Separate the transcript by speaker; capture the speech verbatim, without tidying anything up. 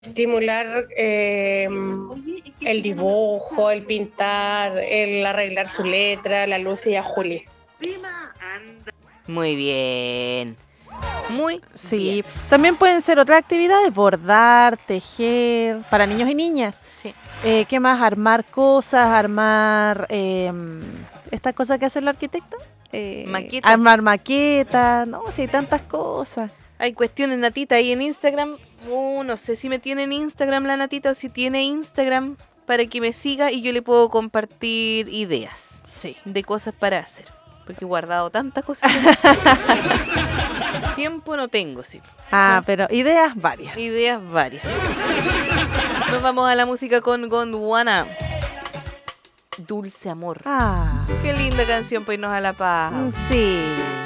Speaker 1: estimular eh, el dibujo, el pintar, el arreglar su letra, la Lucy y a Juli.
Speaker 2: Muy bien. Muy
Speaker 3: Sí,
Speaker 2: bien.
Speaker 3: también pueden ser otras actividades, bordar, tejer, para niños y niñas.
Speaker 2: Sí.
Speaker 3: Eh, ¿Qué más? Armar cosas, armar eh, esta cosa que hace el arquitecto. Eh,
Speaker 2: Maquetas.
Speaker 3: Armar maquetas, no, sí, hay tantas cosas.
Speaker 2: Hay cuestiones, Natita, ahí en Instagram. Uh, no sé si me tiene en Instagram la Natita o si tiene Instagram para que me siga y yo le puedo compartir ideas
Speaker 3: Sí.
Speaker 2: de cosas para hacer. Porque he guardado tantas cosas. Tiempo no tengo, sí.
Speaker 3: Ah, pero ideas varias.
Speaker 2: Ideas varias. Nos vamos a la música con Gondwana. Dulce amor.
Speaker 3: Ah,
Speaker 2: Qué linda canción para irnos a La Paz.
Speaker 3: sí.